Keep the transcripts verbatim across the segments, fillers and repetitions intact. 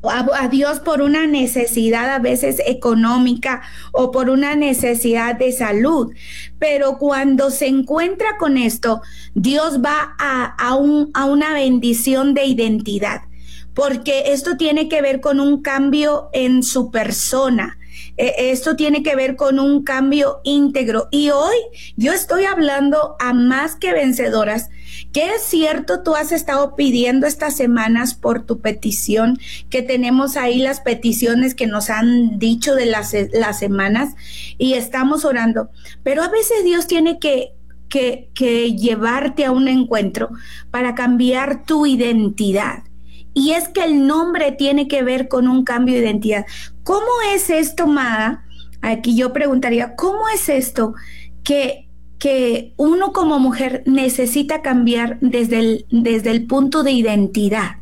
a, a Dios por una necesidad a veces económica o por una necesidad de salud. Pero cuando se encuentra con esto, Dios va a, a, un, a una bendición de identidad, porque esto tiene que ver con un cambio en su persona. Eh, esto tiene que ver con un cambio íntegro. Y hoy yo estoy hablando a más que vencedoras, que es cierto, tú has estado pidiendo estas semanas por tu petición, que tenemos ahí las peticiones que nos han dicho de las, las semanas, y estamos orando. Pero a veces Dios tiene que, que, que llevarte a un encuentro para cambiar tu identidad. Y es que el nombre tiene que ver con un cambio de identidad. ¿Cómo es esto, Mada? Aquí yo preguntaría, ¿cómo es esto que, que uno como mujer necesita cambiar desde el, desde el punto de identidad?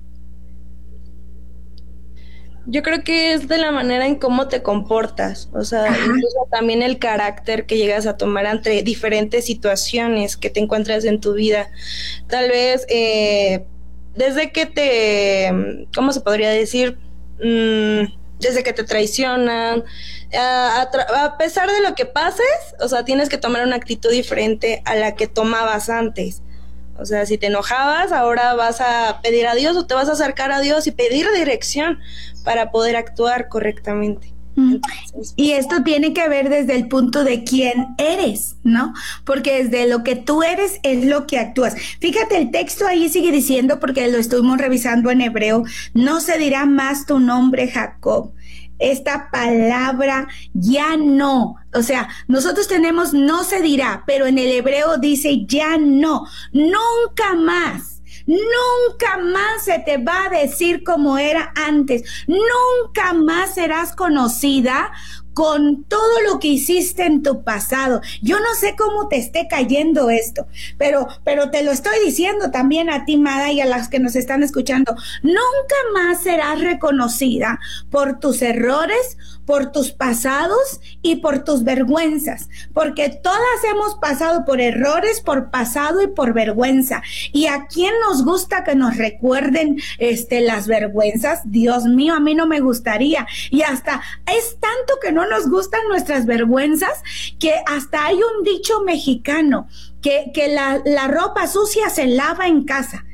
Yo creo que es de la manera en cómo te comportas, o sea, Ajá. incluso también el carácter que llegas a tomar ante diferentes situaciones que te encuentras en tu vida. Tal vez eh, desde que te, ¿cómo se podría decir? Mm, desde que te traicionan, a, a, a pesar de lo que pases, o sea, tienes que tomar una actitud diferente a la que tomabas antes. O sea, si te enojabas, ahora vas a pedir a Dios o te vas a acercar a Dios y pedir dirección para poder actuar correctamente. Entonces, y esto tiene que ver desde el punto de quién eres, ¿no? Porque desde lo que tú eres es lo que actúas. Fíjate, el texto ahí sigue diciendo, porque lo estuvimos revisando en hebreo, no se dirá más tu nombre Jacob. Esta palabra ya no, o sea, nosotros tenemos no se dirá, pero en el hebreo dice ya no, nunca más. Nunca más se te va a decir como era antes. Nunca más serás conocida con todo lo que hiciste en tu pasado. Yo no sé cómo te esté cayendo esto, pero, pero te lo estoy diciendo también a ti, Mada, y a las que nos están escuchando. Nunca más serás reconocida por tus errores, por tus pasados y por tus vergüenzas, porque todas hemos pasado por errores, por pasado y por vergüenza. ¿Y a quién nos gusta que nos recuerden este, las vergüenzas? Dios mío, a mí no me gustaría. Y hasta es tanto que no nos gustan nuestras vergüenzas que hasta hay un dicho mexicano que, que la, la ropa sucia se lava en casa.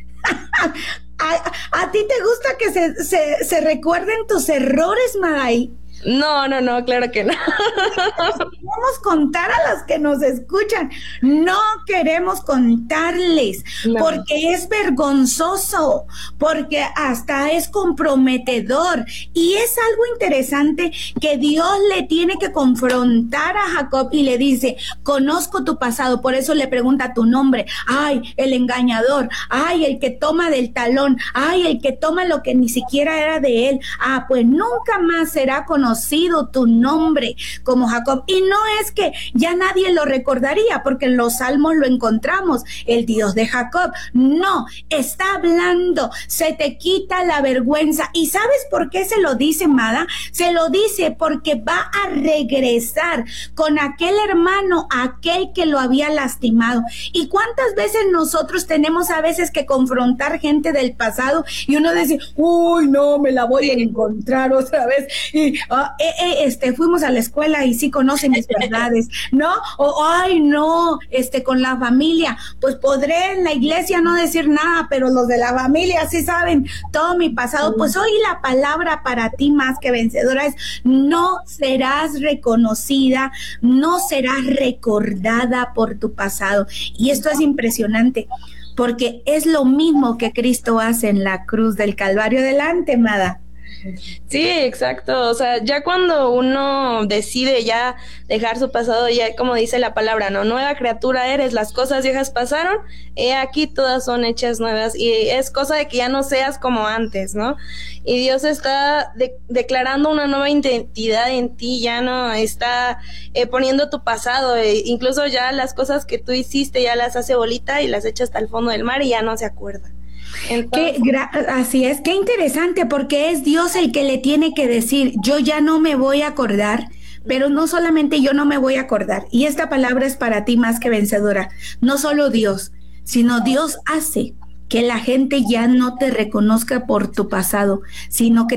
¿A, a ti te gusta que se, se, se recuerden tus errores, Maday? no, no, no, claro que no. Queremos contar a las que nos escuchan, no queremos contarles, No. porque es vergonzoso, porque hasta es comprometedor, y es algo interesante que Dios le tiene que confrontar a Jacob y le dice, conozco tu pasado, por eso le pregunta tu nombre, ay, el engañador, ay, el que toma del talón, ay, el que toma lo que ni siquiera era de él, ah, pues nunca más será conocido conocido tu nombre como Jacob. Y no es que ya nadie lo recordaría, porque en los salmos lo encontramos, el Dios de Jacob. No, está hablando, se te quita la vergüenza. ¿Y sabes por qué se lo dice, Mada? Se lo dice porque va a regresar con aquel hermano, aquel que lo había lastimado. ¿Y cuántas veces nosotros tenemos a veces que confrontar gente del pasado y uno dice, uy, no, me la voy a encontrar otra vez? Y uh, eh, eh, este, fuimos a la escuela y sí conoce mis verdades, ¿no? O, ay, no, este, con la familia, pues podré en la iglesia no decir nada, pero los de la familia sí saben todo mi pasado. Pues hoy la palabra para ti más que vencedora es, no serás reconocida, no serás recordada por tu pasado. Y esto es impresionante, porque es lo mismo que Cristo hace en la cruz del Calvario. Adelante, Mada. Sí, exacto. O sea, ya cuando uno decide ya dejar su pasado, ya como dice la palabra, ¿no? Nueva criatura eres, las cosas viejas pasaron, he aquí todas son hechas nuevas, y es cosa de que ya no seas como antes, ¿no? Y Dios está de- declarando una nueva identidad en ti, ya no está eh, poniendo tu pasado, eh, incluso ya las cosas que tú hiciste ya las hace bolita y las echa hasta el fondo del mar y ya no se acuerda. Qué Entonces, gra- así es, qué interesante, porque es Dios el que le tiene que decir, yo ya no me voy a acordar, pero no solamente yo no me voy a acordar, y esta palabra es para ti más que vencedora, no solo Dios, sino Dios hace que la gente ya no te reconozca por tu pasado, sino que